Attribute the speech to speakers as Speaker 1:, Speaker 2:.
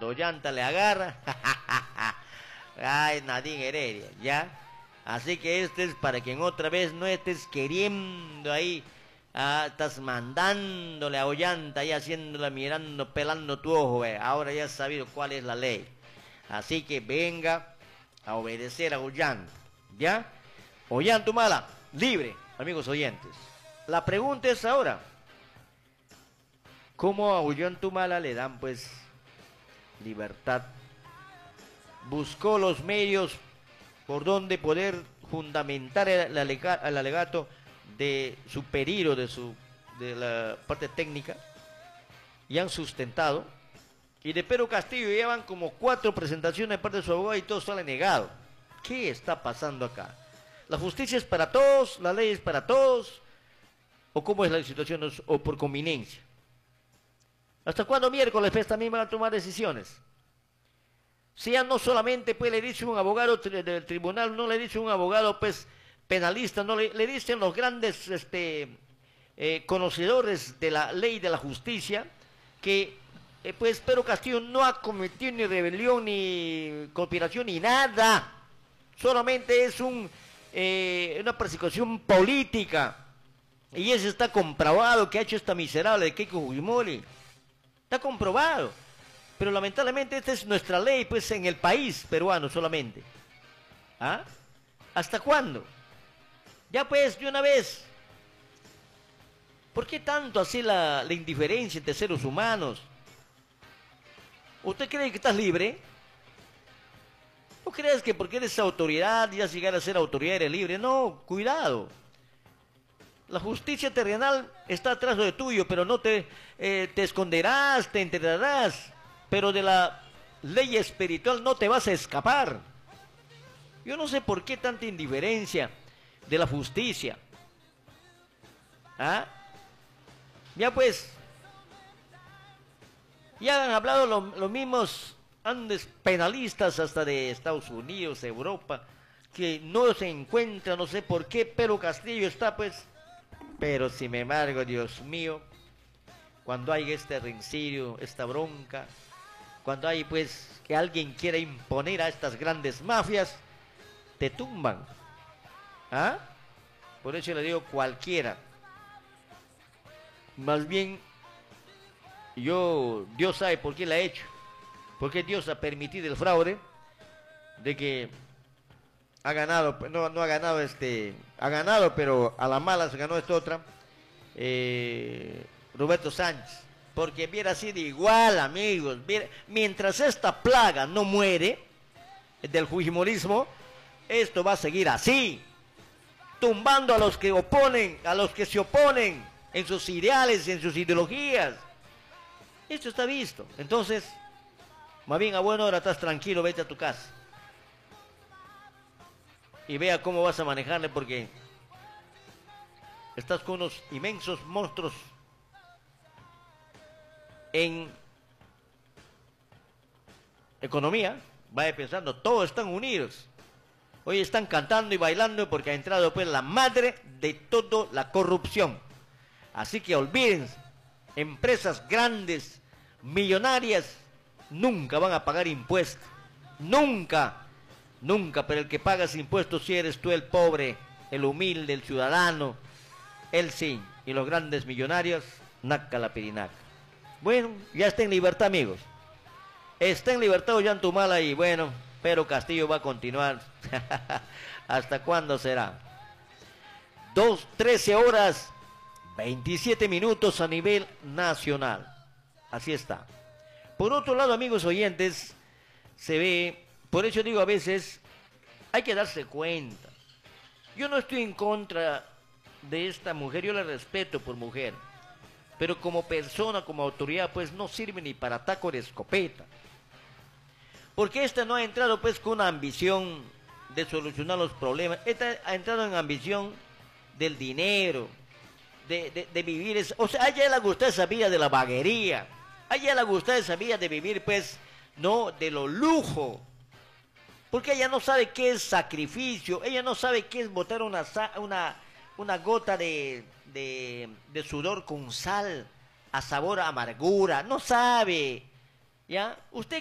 Speaker 1: cuando Ollanta le agarra, ay, Nadine Heredia, ¿ya? Así que este es para quien otra vez no estés queriendo ahí, estás mandándole a Ollanta ahí haciéndola, mirando, pelando tu ojo, ahora ya has sabido cuál es la ley. Así que venga a obedecer a Ollanta, ¿ya? Ollantumala, libre, amigos oyentes. La pregunta es ahora, ¿cómo a Ollantumala le dan pues libertad? Buscó los medios por donde poder fundamentar el alegato de su periro, de la parte técnica, y han sustentado. Y de Pedro Castillo llevan como 4 presentaciones de parte de su abogado y todo sale negado. ¿Qué está pasando acá? ¿La justicia es para todos? ¿La ley es para todos? ¿O cómo es la situación? ¿O por conveniencia? ¿Hasta cuándo miércoles pues también van a tomar decisiones? Si ya no solamente pues le dice un abogado del tribunal, no le dice un abogado pues penalista, no le dicen los grandes conocedores de la ley de la justicia que pues Pedro Castillo no ha cometido ni rebelión ni conspiración ni nada, solamente es una persecución política y eso está comprobado que ha hecho esta miserable de Keiko Fujimori, está comprobado. Pero lamentablemente esta es nuestra ley, pues, en el país peruano solamente. ¿Ah? ¿Hasta cuándo? Ya pues, de una vez. ¿Por qué tanto así la indiferencia entre seres humanos? ¿Usted cree que estás libre? ¿No crees que porque eres autoridad, ya llegar a ser autoridad eres libre? No, cuidado. La justicia terrenal está atrás de tuyo, pero no te esconderás, te enterrarás. Pero de la ley espiritual no te vas a escapar. Yo no sé por qué tanta indiferencia de la justicia. ¿Ah? Ya pues, ya han hablado los mismos andes penalistas hasta de Estados Unidos, Europa, que no se encuentra, no sé por qué, pero Castillo está pues. Pero sin embargo, Dios mío, cuando hay este rencillo, esta bronca, cuando hay pues que alguien quiera imponer a estas grandes mafias, te tumban. ¿Ah? Por eso le digo cualquiera. Más bien, Dios sabe por qué la ha hecho. Porque Dios ha permitido el fraude de que ha ganado, no ha ganado ha ganado, pero a la mala se ganó esta otra, Roberto Sánchez. Porque hubiera sido igual, amigos. Mientras esta plaga no muere del fujimorismo, esto va a seguir así, tumbando a los que oponen, a los que se oponen en sus ideales, en sus ideologías. Esto está visto. Entonces, más bien a buena hora estás tranquilo, vete a tu casa y vea cómo vas a manejarle, porque estás con unos inmensos monstruos en economía. Vaya pensando, todos están unidos. Hoy están cantando y bailando porque ha entrado pues la madre de toda la corrupción. Así que olvídense, empresas grandes, millonarias, nunca van a pagar impuestos. Nunca, nunca, pero el que pagas impuestos si eres tú, el pobre, el humilde, el ciudadano, él sí. Y los grandes millonarios, naca la pirinaca. Bueno, ya está en libertad, amigos. Está en libertad Ollantumala y bueno, pero Castillo va a continuar. ¿Hasta cuándo será? 13 horas 27 minutos a nivel nacional. Así está. Por otro lado, amigos oyentes, se ve, por eso digo a veces, hay que darse cuenta. Yo no estoy en contra de esta mujer, yo la respeto por mujer. Pero como persona, como autoridad, pues no sirve ni para taco de escopeta. Porque esta no ha entrado pues con una ambición de solucionar los problemas. Esta ha entrado en ambición del dinero, de vivir. O sea, a ella le gusta esa vida de la vaguería. A ella le gusta esa vida de vivir pues, no de lo lujo. Porque ella no sabe qué es sacrificio. Ella no sabe qué es botar una gota de sudor con sal a sabor a amargura. No sabe. ¿Ya? ¿Usted